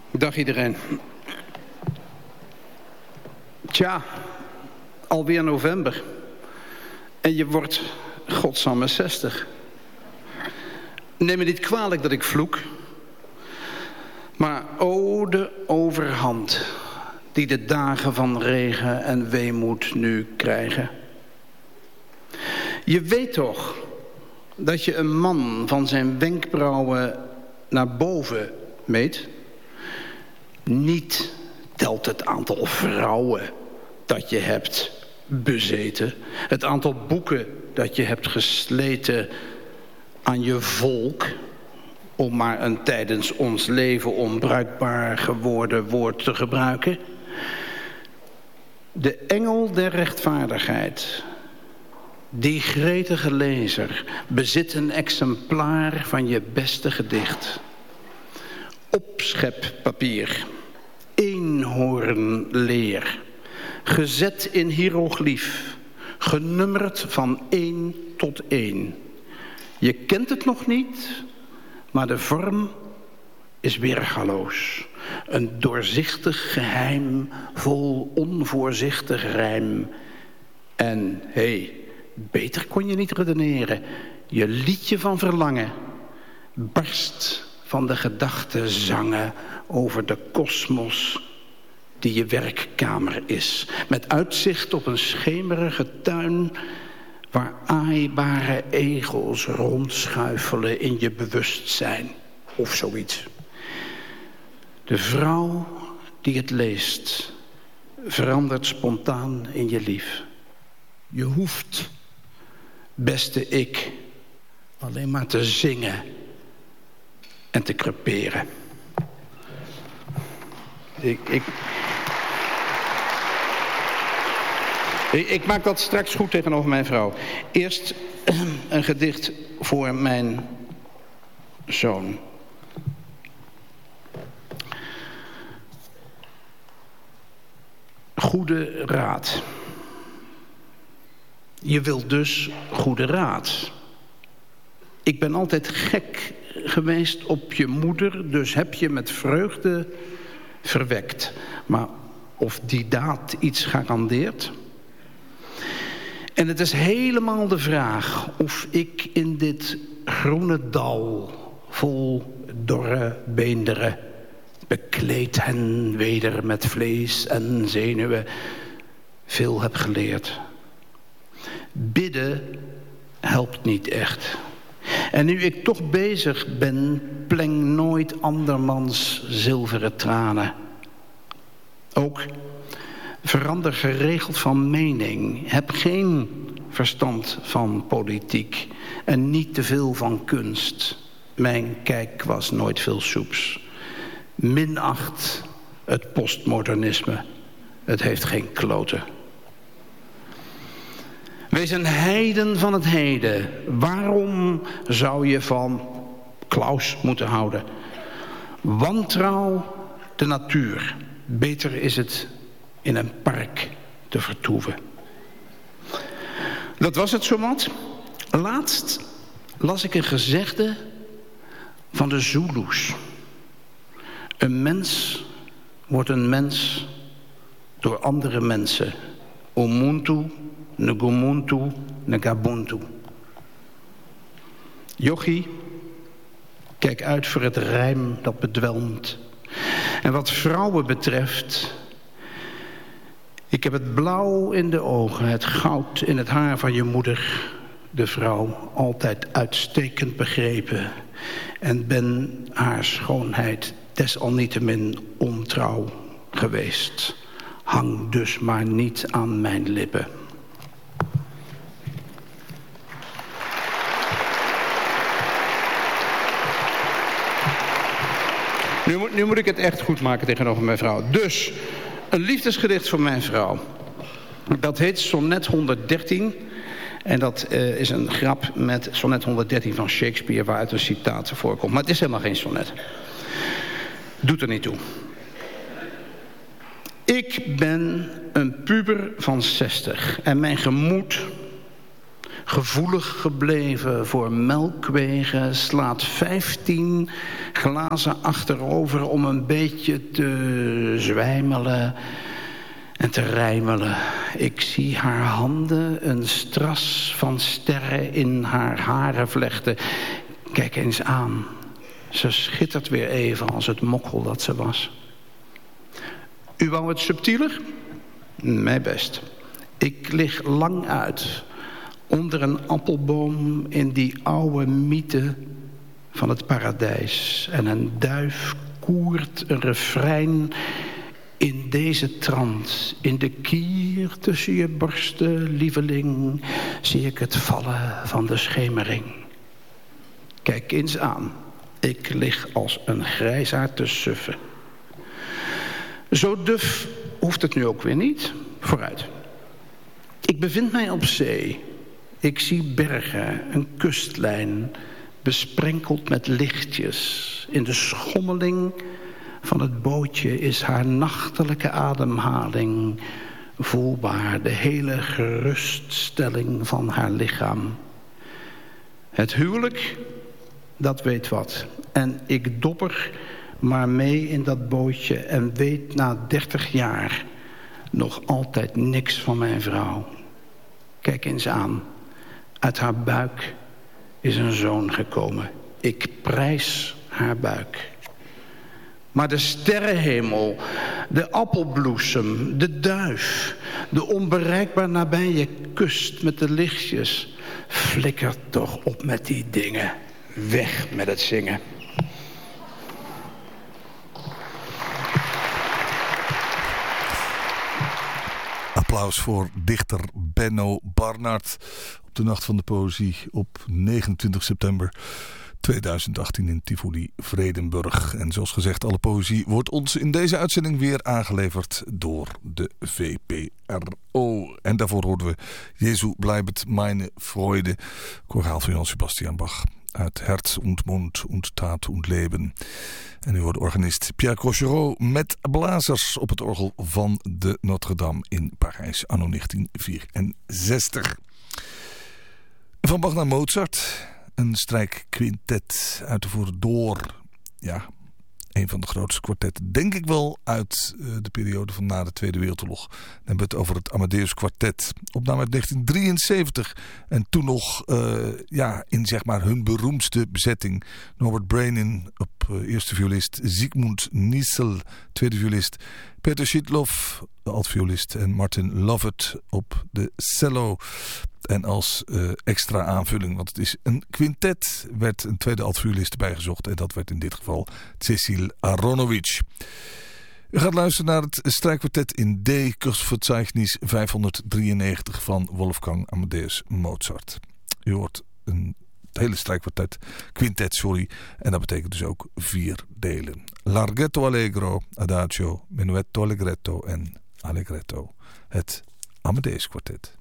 Dag iedereen. Tja, alweer november. En je wordt godsamme 60. Neem me niet kwalijk dat ik vloek. Maar de overhand die de dagen van regen en weemoed nu krijgen. Je weet toch dat je een man van zijn wenkbrauwen naar boven meet? Niet telt het aantal vrouwen dat je hebt bezeten. Het aantal boeken dat je hebt gesleten aan je volk. Om maar een tijdens ons leven onbruikbaar geworden woord te gebruiken. De engel der rechtvaardigheid, die gretige lezer, bezit een exemplaar van je beste gedicht. Opscheppapier, eenhoornleer, gezet in hieroglyf, genummerd van 1 tot 1. Je kent het nog niet, maar de vorm is weergaloos. Een doorzichtig geheim vol onvoorzichtig rijm. En beter kon je niet redeneren. Je liedje van verlangen barst van de gedachte zangen over de kosmos die je werkkamer is. Met uitzicht op een schemerige tuin waar aaibare egels rondschuifelen in je bewustzijn. Of zoiets. De vrouw die het leest verandert spontaan in je lief. Je hoeft, beste ik, alleen maar te zingen en te creperen. Ik maak dat straks goed tegenover mijn vrouw. Eerst een gedicht voor mijn zoon. Goede raad. Je wilt dus goede raad. Ik ben altijd gek geweest op je moeder, dus heb je met vreugde verwekt. Maar of die daad iets garandeert? En het is helemaal de vraag of ik in dit groene dal vol dorre beenderen, bekleed hen weder met vlees en zenuwen, veel heb geleerd. Bidden helpt niet echt. En nu ik toch bezig ben, pleng nooit andermans zilveren tranen. Ook verander geregeld van mening. Heb geen verstand van politiek. En niet te veel van kunst. Mijn kijk was nooit veel soeps. Minacht het postmodernisme. Het heeft geen kloten. Wees een heiden van het heden. Waarom zou je van Klaus moeten houden? Wantrouw de natuur. Beter is het in een park te vertoeven. Dat was het zowat. Laatst las ik een gezegde van de Zulus. Een mens wordt een mens door andere mensen. Umuntu, Ngumuntu, Ngabuntu. Jochie, kijk uit voor het rijm dat bedwelmt. En wat vrouwen betreft, ik heb het blauw in de ogen, het goud in het haar van je moeder, de vrouw, altijd uitstekend begrepen. En ben haar schoonheid desalniettemin ontrouw geweest. Hang dus maar niet aan mijn lippen. Nu moet ik het echt goed maken tegenover mijn vrouw. Dus, een liefdesgedicht voor mijn vrouw. Dat heet Sonnet 113. En dat is een grap met Sonnet 113 van Shakespeare, waaruit een citaat voorkomt. Maar het is helemaal geen sonnet. Doet er niet toe. Ik ben een puber van 60. En mijn gemoed gevoelig gebleven voor melkwegen, slaat 15 glazen achterover om een beetje te zwijmelen en te rijmelen. Ik zie haar handen, een stras van sterren in haar haren vlechten. Kijk eens aan. Ze schittert weer even als het mokkel dat ze was. U wou het subtieler? Mij best. Ik lig lang uit onder een appelboom in die oude mythe van het paradijs. En een duif koert een refrein in deze trant. In de kier tussen je borsten, lieveling, zie ik het vallen van de schemering. Kijk eens aan. Ik lig als een grijsaard te suffen. Zo duf hoeft het nu ook weer niet. Vooruit. Ik bevind mij op zee. Ik zie bergen, een kustlijn, besprenkeld met lichtjes. In de schommeling van het bootje is haar nachtelijke ademhaling voelbaar. De hele geruststelling van haar lichaam. Het huwelijk, dat weet wat. En ik dopper maar mee in dat bootje en weet na 30 jaar nog altijd niks van mijn vrouw. Kijk eens aan. Uit haar buik is een zoon gekomen. Ik prijs haar buik. Maar de sterrenhemel, de appelbloesem, de duif, de onbereikbaar nabije kust met de lichtjes. Flikker toch op met die dingen. Weg met het zingen. Applaus voor dichter Benno Barnard op de Nacht van de Poëzie op 29 september 2018 in Tivoli Vredenburg. En zoals gezegd, alle poëzie wordt ons in deze uitzending weer aangeleverd door de VPRO. En daarvoor hoorden we Jesu bleibet meine Freude, koraal van Johann Sebastian Bach. Uit Herz und Mund und Tat und Leben. En u hoort organist Pierre Cochereau met blazers op het orgel van de Notre-Dame in Parijs anno 1964. Van Bach naar Mozart, een strijkquintet uit te voeren door, ja, een van de grootste kwartetten, denk ik wel, uit de periode van na de Tweede Wereldoorlog. Dan hebben we het over het Amadeus Kwartet. Opname uit 1973. En toen nog in zeg maar hun beroemdste bezetting. Norbert Brainin op eerste violist. Zygmunt Niesel, tweede violist. Peter Schidloff, de altviolist. En Martin Lovett op de cello. En als extra aanvulling, want het is een quintet, werd een tweede altviolist bijgezocht. En dat werd in dit geval Cecil Aronovic. U gaat luisteren naar het strijkkwartet in D, Kurzverzeichnis 593 van Wolfgang Amadeus Mozart. U hoort het hele strijkkwartet, quintet, en dat betekent dus ook 4 delen. Larghetto Allegro, Adagio, Menuetto Allegretto en Allegretto. Het Amadeus Kwartet.